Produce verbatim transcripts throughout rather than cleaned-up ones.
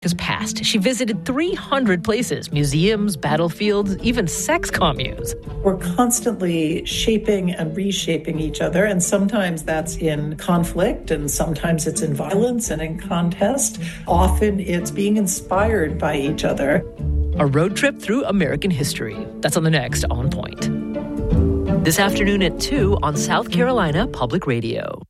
has passed. She visited three hundred places, museums, battlefields, even sex communes. We're constantly shaping and reshaping each other, and sometimes that's in conflict, and sometimes it's in violence and in contest. Often it's being inspired by each other. A road trip through American history. That's on the next On Point. This afternoon at two on South Carolina Public Radio.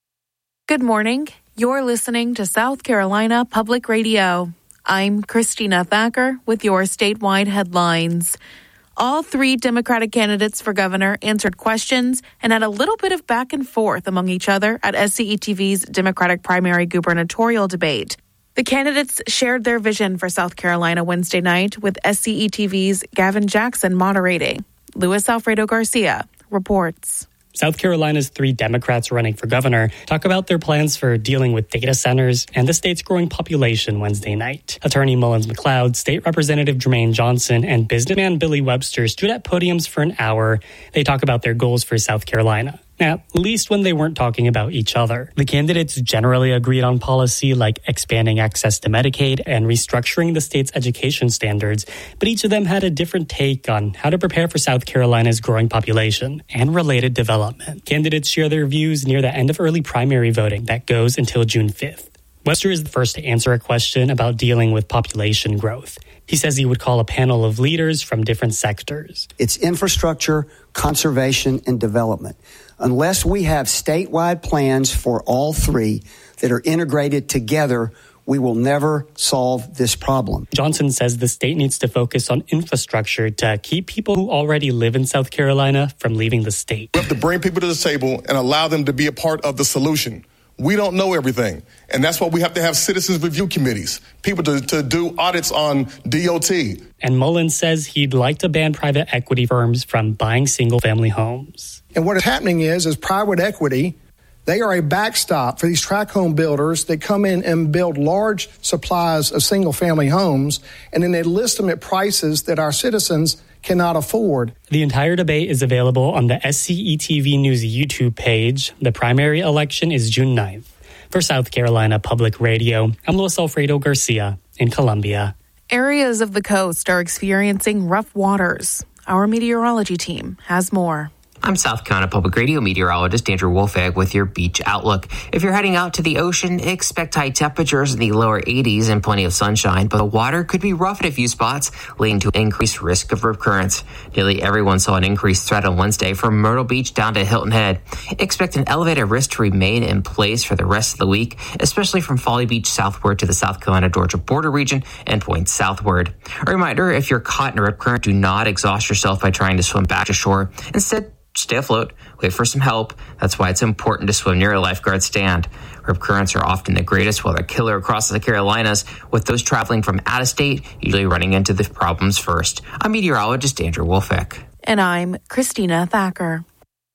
Good morning. You're listening to South Carolina Public Radio. I'm Christina Thacker with your statewide headlines. All three Democratic candidates for governor answered questions and had a little bit of back and forth among each other at S C E T V's Democratic primary gubernatorial debate. The candidates shared their vision for South Carolina Wednesday night with S C E T V's Gavin Jackson moderating. Luis Alfredo Garcia reports. South Carolina's three Democrats running for governor talk about their plans for dealing with data centers and the state's growing population Wednesday night. Attorney Mullins McLeod, State Representative Jermaine Johnson, and businessman Billy Webster stood at podiums for an hour. They talk about their goals for South Carolina, at least when they weren't talking about each other. The candidates generally agreed on policy like expanding access to Medicaid and restructuring the state's education standards, but each of them had a different take on how to prepare for South Carolina's growing population and related development. Candidates share their views near the end of early primary voting that goes until June fifth. Webster is the first to answer a question about dealing with population growth. He says he would call a panel of leaders from different sectors. It's infrastructure, conservation, and development. Unless we have statewide plans for all three that are integrated together, we will never solve this problem. Johnson says the state needs to focus on infrastructure to keep people who already live in South Carolina from leaving the state. We have to bring people to the table and allow them to be a part of the solution. We don't know everything, and that's why we have to have citizens review committees, people to, to do audits on D O T. And Mullins says he'd like to ban private equity firms from buying single-family homes. And what is happening is, is private equity, they are a backstop for these tract home builders that come in and build large supplies of single-family homes, and then they list them at prices that our citizens cannot afford. The entire debate is available on the S C E T V News YouTube page. The primary election is June ninth. For South Carolina Public Radio, I'm Luis Alfredo Garcia in Columbia. Areas of the coast are experiencing rough waters. Our meteorology team has more. I'm South Carolina Public Radio meteorologist Andrew Wolfegg with your beach outlook. If you're heading out to the ocean, expect high temperatures in the lower eighties and plenty of sunshine, but the water could be rough at a few spots, leading to increased risk of rip currents. Nearly everyone saw an increased threat on Wednesday from Myrtle Beach down to Hilton Head. Expect an elevated risk to remain in place for the rest of the week, especially from Folly Beach southward to the South Carolina-Georgia border region and points southward. A reminder, if you're caught in a rip current, do not exhaust yourself by trying to swim back to shore. Instead, stay afloat, wait for some help. That's why it's important to swim near a lifeguard stand. Rip currents are often the greatest weather killer across the Carolinas, with those traveling from out of state usually running into the problems first. I'm meteorologist Andrew Wolfegg. And I'm Christina Thacker.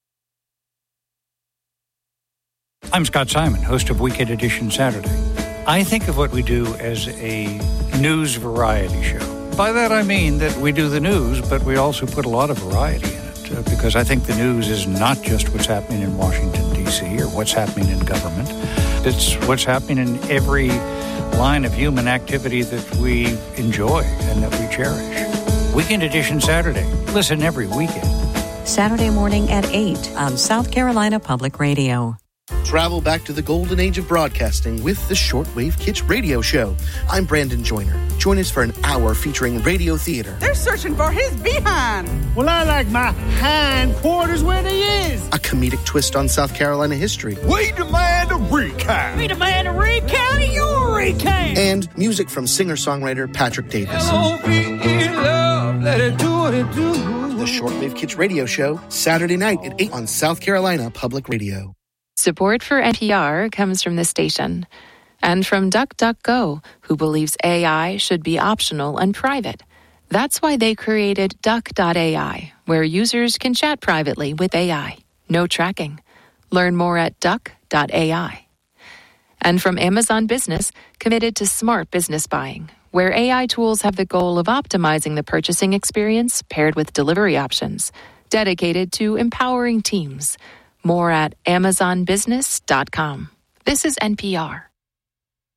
I'm Scott Simon, host of Weekend Edition Saturday. I think of what we do as a news variety show. By that I mean that we do the news, but we also put a lot of variety in it. Uh, because I think the news is not just what's happening in Washington, D C or what's happening in government. It's what's happening in every line of human activity that we enjoy and that we cherish. Weekend Edition Saturday. Listen every weekend. Saturday morning at eight on South Carolina Public Radio. Travel back to the golden age of broadcasting with the Shortwave Kids Radio Show. I'm Brandon Joyner. Join us for an hour featuring radio theater. They're searching for his behind. Well, I like my hind quarters where they is. A comedic twist on South Carolina history. We demand a recount. We demand a recount of your recount. And music from singer-songwriter Patrick Davis. L O V E love, let it do what it do. The Shortwave Kids Radio Show, Saturday night at eight on South Carolina Public Radio. Support for N P R comes from this station and from DuckDuckGo, who believes A I should be optional and private. That's why they created Duck dot A I, where users can chat privately with A I. No tracking. Learn more at Duck dot A I. And from Amazon Business, committed to smart business buying, where A I tools have the goal of optimizing the purchasing experience paired with delivery options, dedicated to empowering teams. More at amazon business dot com. This is N P R.